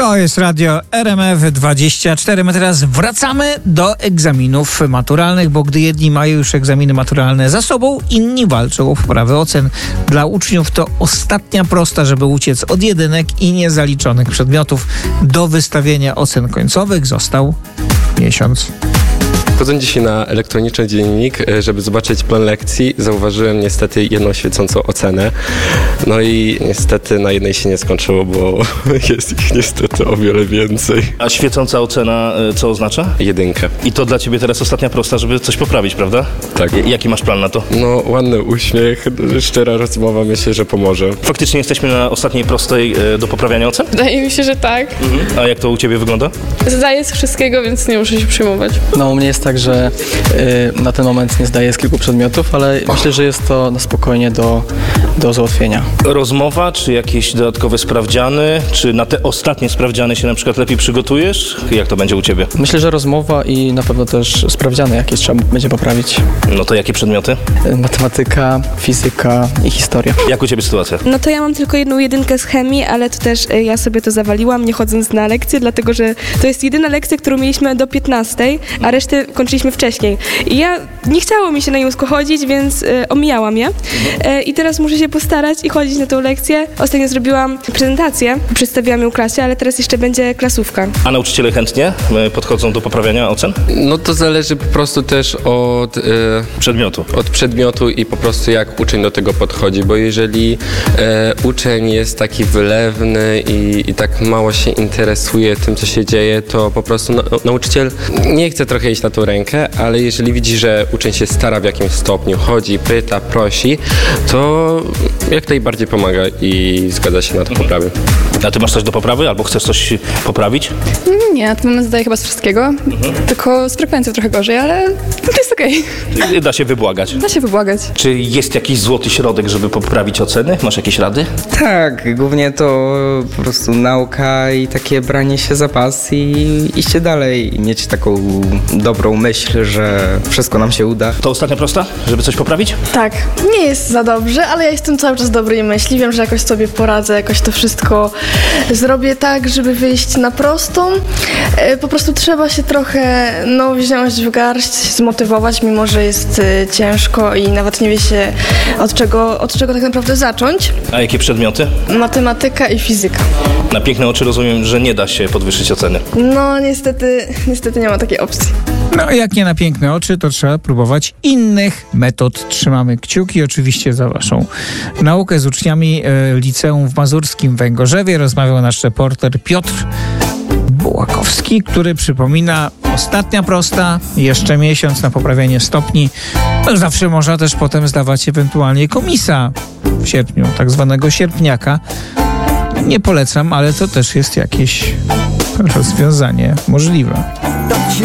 To jest radio RMF24. My teraz wracamy do egzaminów maturalnych, bo gdy jedni mają już egzaminy maturalne za sobą, inni walczą o poprawę ocen. Dla uczniów to ostatnia prosta, żeby uciec od jedynek i niezaliczonych przedmiotów. Do wystawienia ocen końcowych został miesiąc. Wchodząc dzisiaj na elektroniczny dziennik, żeby zobaczyć plan lekcji, zauważyłem niestety jedną świecącą ocenę. No i niestety na jednej się nie skończyło, bo jest ich niestety o wiele więcej. A świecąca ocena co oznacza? 1. I to dla ciebie teraz ostatnia prosta, żeby coś poprawić, prawda? Tak. Jaki masz plan na to? No, ładny uśmiech, szczera rozmowa, myślę, że pomoże. Faktycznie jesteśmy na ostatniej prostej do poprawiania ocen? Wydaje mi się, że tak. A jak to u ciebie wygląda? Zdaję z wszystkiego, więc nie muszę się przejmować. No u mnie jest tak, że na ten moment nie zdaję z kilku przedmiotów, ale myślę, że jest to na spokojnie do załatwienia. Rozmowa, czy jakieś dodatkowe sprawdziany, czy na te ostatnie sprawdziany się na przykład lepiej przygotujesz? Jak to będzie u ciebie? Myślę, że rozmowa i na pewno też sprawdziany jakieś trzeba będzie poprawić. No to jakie przedmioty? Matematyka, fizyka i historia. Jak u ciebie sytuacja? No to ja mam tylko jedną jedynkę z chemii, ale to też ja sobie to zawaliłam, nie chodząc na lekcję, dlatego że to jest jedyna lekcja, którą mieliśmy do 15, a resztę kończyliśmy wcześniej. I ja nie chciało mi się na nią chodzić, więc omijałam je. I teraz muszę się postarać i chodzić na tę lekcję. Ostatnio zrobiłam prezentację, przedstawiłam ją klasie, ale teraz jeszcze będzie klasówka. A nauczyciele chętnie podchodzą do poprawiania ocen? No to zależy po prostu też od przedmiotu i po prostu jak uczeń do tego podchodzi, bo jeżeli uczeń jest taki wylewny i tak mało się interesuje tym, co się dzieje, to po prostu nauczyciel nie chce trochę iść na tą rękę, ale jeżeli widzi, że uczeń się stara w jakimś stopniu, chodzi, pyta, prosi, to jak najbardziej pomaga i zgadza się na to poprawy. A ty masz coś do poprawy albo chcesz coś poprawić? Nie, na ten moment zdaję chyba z wszystkiego. Tylko z frekwencją trochę gorzej, ale to jest okej. Da się wybłagać. Da się wybłagać. Czy jest jakiś złoty środek, żeby poprawić oceny? Masz jakieś rady? Tak, głównie to po prostu nauka i takie branie się za pas i iście dalej. I mieć taką dobrą myśl, że wszystko nam się uda. To ostatnia prosta, żeby coś poprawić? Tak, nie jest za dobrze, ale ja jestem cały czas dobrej myśli. Wiem, że jakoś sobie poradzę, jakoś to wszystko zrobię tak, żeby wyjść na prostą. Po prostu trzeba się trochę wziąć w garść, zmotywować, mimo że jest ciężko i nawet nie wie się od czego tak naprawdę zacząć. A jakie przedmioty? Matematyka i fizyka. Na piękne oczy rozumiem, że nie da się podwyższyć oceny. No niestety nie ma takiej opcji. No jak nie na piękne oczy, to trzeba próbować innych metod. Trzymamy kciuki oczywiście za waszą naukę. Z uczniami liceum w Mazurskim Węgorzewie rozmawiał nasz reporter Piotr Bułakowski, który przypomina: ostatnia prosta, jeszcze miesiąc na poprawienie stopni. No, zawsze można też potem zdawać ewentualnie komisa w sierpniu, tak zwanego sierpniaka. Nie polecam, ale to też jest jakieś rozwiązanie możliwe.